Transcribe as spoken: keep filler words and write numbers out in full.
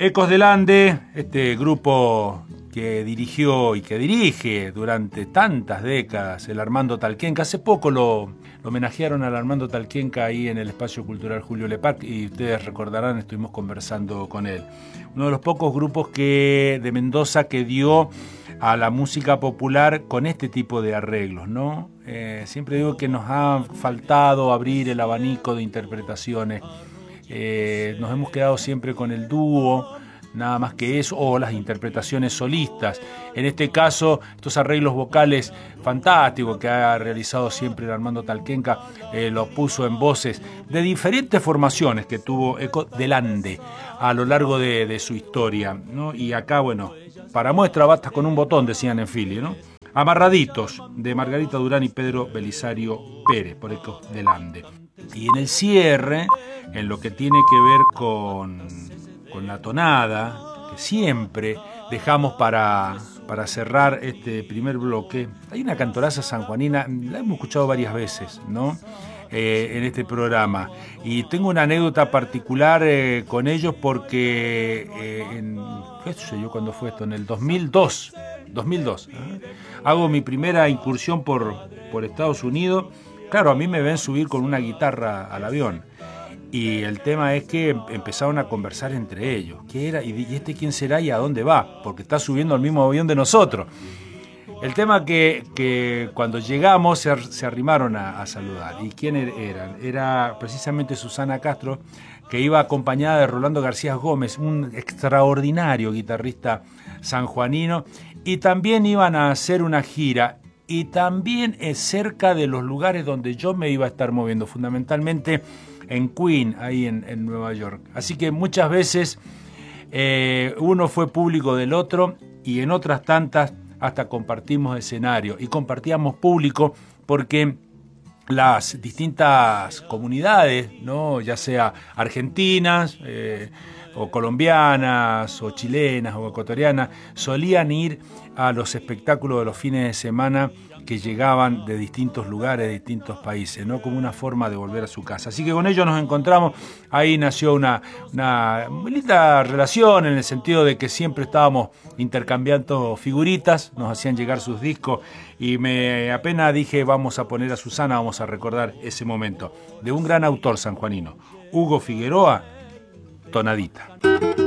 Ecos del Ande, este grupo que dirigió y que dirige durante tantas décadas el Armando Talquenca. Hace poco lo, lo homenajearon al Armando Talquenca ahí en el Espacio Cultural Julio Lepac y ustedes recordarán, estuvimos conversando con él. Uno de los pocos grupos que, de Mendoza que dio a la música popular con este tipo de arreglos, ¿no? Eh, siempre digo que nos ha faltado abrir el abanico de interpretaciones. Eh, nos hemos quedado siempre con el dúo, nada más que eso, o las interpretaciones solistas. En este caso, estos arreglos vocales fantásticos que ha realizado siempre el Armando Talquenca, eh, los puso en voces de diferentes formaciones que tuvo Ecos del Ande a lo largo de, de su historia, ¿no? Y acá, bueno, para muestra basta con un botón, decían en Philly, ¿no? Amarraditos, de Margarita Durán y Pedro Belisario Pérez, por Ecos del Ande. Y en el cierre, en lo que tiene que ver con, con la tonada, que siempre dejamos para, para cerrar este primer bloque, hay una cantoraza sanjuanina, la hemos escuchado varias veces, ¿no? Eh, en este programa. Y tengo una anécdota particular eh, con ellos porque, eh, en, ¿qué sucedió cuando fue esto? En el dos mil dos, dos mil dos, ¿eh? Hago mi primera incursión por, por Estados Unidos. Claro, a mí me ven subir con una guitarra al avión y el tema es que empezaron a conversar entre ellos. ¿Qué era? ¿Y este quién será y a dónde va? Porque está subiendo al mismo avión de nosotros. El tema que, que cuando llegamos se, se arrimaron a, a saludar. ¿Y quién eran? Era precisamente Susana Castro, que iba acompañada de Rolando García Gómez, un extraordinario guitarrista sanjuanino, y también iban a hacer una gira. Y también es cerca de los lugares donde yo me iba a estar moviendo, fundamentalmente en Queen, ahí en, en Nueva York. Así que muchas veces eh, uno fue público del otro y en otras tantas hasta compartimos escenario y compartíamos público porque las distintas comunidades, ¿no? Ya sea argentinas, eh, o colombianas, o chilenas, o ecuatorianas, solían ir a los espectáculos de los fines de semana que llegaban de distintos lugares, de distintos países, ¿no? Como una forma de volver a su casa. Así que con ellos nos encontramos, ahí nació una, una muy linda relación en el sentido de que siempre estábamos intercambiando figuritas, nos hacían llegar sus discos y me apenas dije vamos a poner a Susana, vamos a recordar ese momento de un gran autor sanjuanino, Hugo Figueroa, Tonadita.